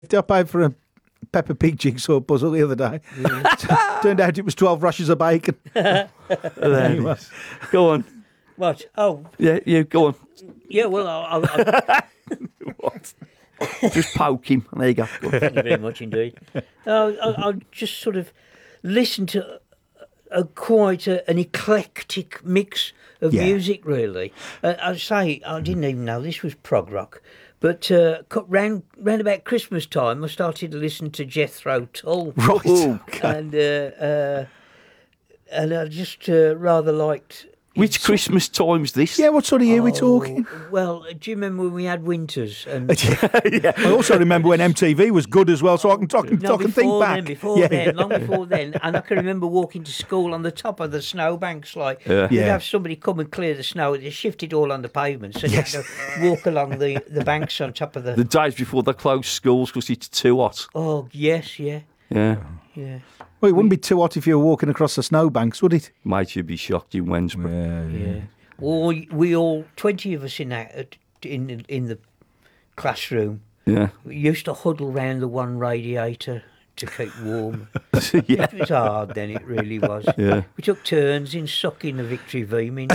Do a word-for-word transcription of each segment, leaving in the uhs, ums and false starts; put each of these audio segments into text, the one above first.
I paid for a Peppa Pig jigsaw puzzle the other day. Yeah. Turned out it was twelve rashers of bacon. Anyway. Go on. What? Oh. Yeah, you go on. Yeah, well, I'll... I'll What? Just poke him. There you go. Go on. Thank you very much indeed. Uh, I'll, I'll just sort of listen to a, quite a, an eclectic mix of Yeah. music, really. Uh, I say, I didn't even know this was prog rock. But uh, round, round about Christmas time, I started to listen to Jethro Tull. Right. Okay. And, uh, uh, and I just uh, rather liked... Which Christmas time's this? Yeah, what sort of year are we talking? Oh, well, do you remember when we had winters? And yeah. I also remember when M T V was good as well, so I can talk, no, talk and think before back. then, before yeah. then, long before then, and I can remember walking to school on the top of the snowbanks. Like Yeah. you'd Yeah. have somebody come and clear the snow, they shift it all on the pavement, so Yes. you had to walk along the, the banks on top of the. The days before they closed schools because it's too hot. Oh yes, yeah, Yeah. yeah. Well, it wouldn't be too hot if you were walking across the snowbanks, would it? Mate, you'd be shocked in Wednesbury. Yeah. Well, we, we all, twenty of us in that, in in the classroom, Yeah. we used to huddle round the one radiator to keep warm. Yeah. It was hard then, it really was. Yeah. We took turns in sucking the Victory V mint.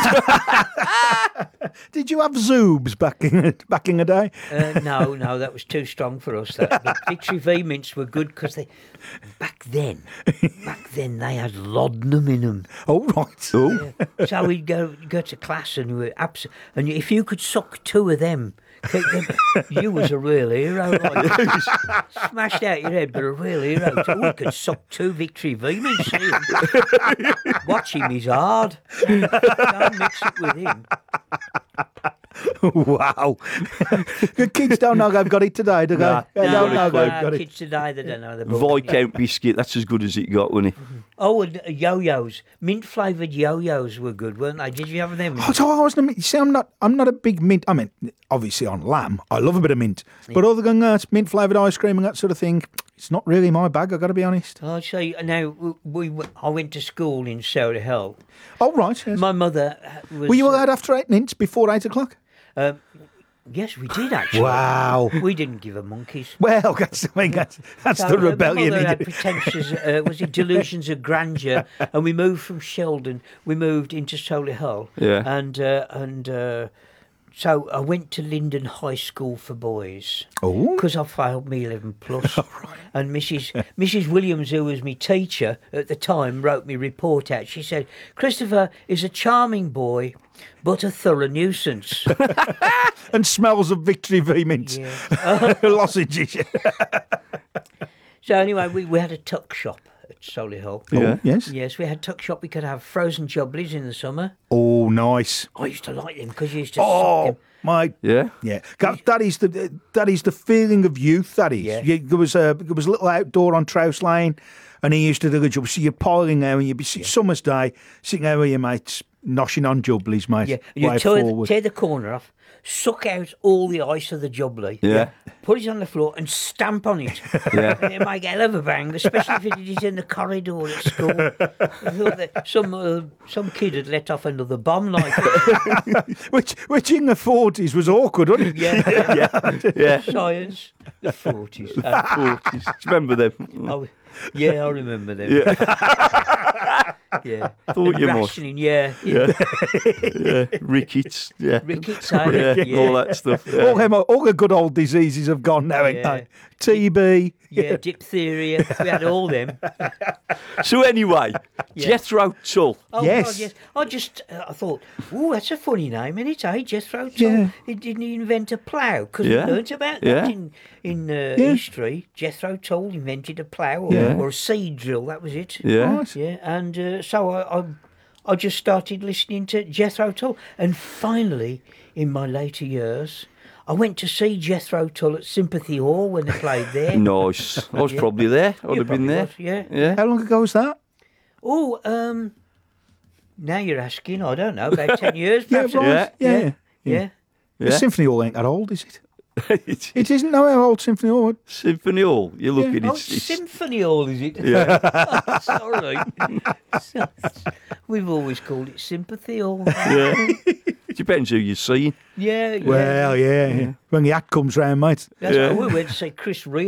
Did you have Zoobs back in back in the day? Uh, no, no, that was too strong for us. That, the Victory V mints were good because they, back then, back then they had laudanum in them. Oh, right. Oh. So we'd go go to class and we were abs- and if you could suck two of them, keep them, you was a real hero. Like, smashed out your head, but a real hero. So we could suck two Victory V mints. See him. Watch him, he's hard. Don't mix it with him. Wow. The kids don't know they've got it today, do they? Nah. They No, don't know no, they've uh, got it. kids today, they don't know the book. Viscount biscuit, that's as good as it got, wasn't it? Oh, and uh, yo-yos, mint-flavoured yo-yos were good, weren't they? Did you have them? Oh, so I wasn't. A, mint- you see, I'm not. I'm not a big mint. I mean, obviously on lamb, I love a bit of mint. But other than that, mint flavoured ice cream and that sort of thing, it's not really my bag. I got to be honest. Oh, so you- now we, we I went to school in Soda Hill. Oh right. Yes. My mother uh, was. Were you allowed after eight mints before eight o'clock? Um, yes, we did actually. Wow. We didn't give a monkeys. Well, that's, I mean, that's, that's So, the uh, my rebellion. mother had isn't it? pretentious, uh, was it delusions of grandeur? And we moved from Sheldon. We moved into Solihull. Yeah. And uh, and uh, so I went to Linden High School for boys. Oh. Because I failed me eleven plus. And Missus Missus Williams, who was my teacher at the time, wrote me report out. She said, Christopher is a charming boy, but a thorough nuisance. And smells of Victory V mints. Yeah. Lozenges. So anyway, we, we had a tuck shop at Solihull. Yeah. Oh, yes. Yes, we had tuck shop. We could have frozen jubblies in the summer. Oh, nice. I used to like them because you used to suck Oh, them. my. Yeah. Yeah, that, that is the that is the feeling of youth. That is. Yeah. You, there was a there was a little outdoor on Trouse Lane, and he used to do the job. So you're piling there, and you'd be summer's day sitting there with your mates, noshing on jubblies, mate. Yeah, and you way tear, forward. tear the corner off, suck out all the ice of the jubbly, Yeah. put it on the floor and stamp on it. Yeah. And it make a hell of a bang, especially if you did it in the corridor at school. I thought that some uh, some kid had let off another bomb like that. which which in the forties was awkward, wasn't it? Yeah, Yeah. Yeah. science, the forties. Uh, forties. Remember them? oh, yeah, I remember them. Yeah. Yeah. Thought And you must. rationing, yeah. Yeah. Yeah. Rickets. Yeah. Rickets, eh? Yeah. Yeah. All that stuff. Yeah. All, them, all the good old diseases have gone now, ain't Yeah. they? T B. Yeah, diphtheria. We had all them. So anyway, Jethro Tull. Oh, Yes. God, yes. I just, uh, I thought, oh, that's a funny name, isn't it, eh? Jethro Tull. Yeah. He didn't invent a plough, because Yeah. we learnt about Yeah. that in, in uh, Yeah. history. Jethro Tull invented a plough or, Yeah. or a seed drill, that was it. Yeah. Right. Yeah, and uh, so I, I, I just started listening to Jethro Tull. And finally, in my later years, I went to see Jethro Tull at Sympathy Hall when they played there. Nice. I was probably there. I'd You have been probably there. was, yeah. Yeah. How long ago was that? Oh, um, now you're asking. I don't know. About ten years, perhaps. right. Yeah. Yeah. Yeah. Yeah. The Yeah. Symphony Hall ain't that old, is it? It's It isn't. No, how old Symphony Hall? Symphony Hall. You look Yeah. at it. Oh, It's, it's, Symphony Hall, is it? yeah. Sorry. We've always called it Sympathy Hall. Yeah. Depends who you're seeing. Yeah, yeah. Well, yeah, yeah. When the act comes round, mate. That's Yeah. why we went to see Chris Rea